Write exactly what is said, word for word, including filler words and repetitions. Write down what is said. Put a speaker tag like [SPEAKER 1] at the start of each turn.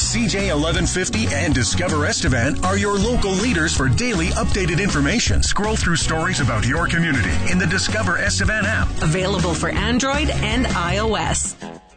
[SPEAKER 1] C J eleven fifty and Discover Estevan are your local leaders for daily updated information. Scroll through stories about your community in the Discover Estevan app.
[SPEAKER 2] Available for Android and iOS.